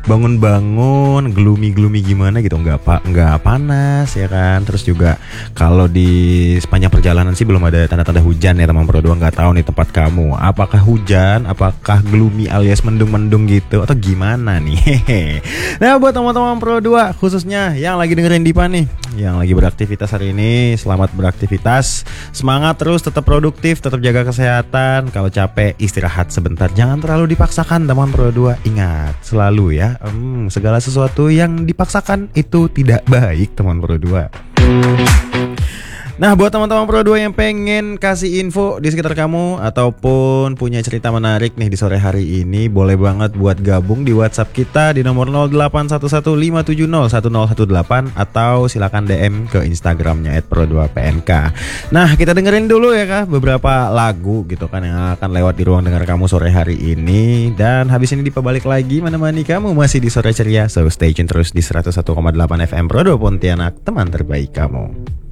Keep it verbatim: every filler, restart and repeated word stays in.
bangun-bangun gloomy-gloomy gimana gitu, nggak pa, nggak panas ya kan. Terus juga kalau di sepanjang perjalanan sih belum ada tanda-tanda hujan ya teman Pro dua. Nggak tahu nih tempat kamu, apakah hujan, apakah gloomy alias mendung-mendung gitu atau gimana nih. Hehe. Nah buat teman-teman Pro dua khususnya yang lagi dengerin Dipa nih, yang lagi beraktivitas hari ini, selamat beraktivitas, semangat terus, tetap produktif, tetap jaga kesehatan. Kalau capek istirahat sebentar, jangan terlalu dipaksakan teman Pro dua. Ingat selalu ya, hmm, segala sesuatu yang dipaksakan itu tidak baik teman Pro dua. Nah buat teman-teman Pro dua yang pengen kasih info di sekitar kamu ataupun punya cerita menarik nih di sore hari ini, boleh banget buat gabung di WhatsApp kita di nomor nol delapan satu satu lima tujuh nol satu nol satu delapan atau silakan D M ke Instagramnya et pro dua p n k. Nah kita dengerin dulu ya kak beberapa lagu gitu kan yang akan lewat di ruang dengar kamu sore hari ini. Dan habis ini Dipa balik lagi menemani kamu masih di Sore Ceria. So stay tune terus di seratus satu koma delapan F M Pro dua Pontianak, teman terbaik kamu.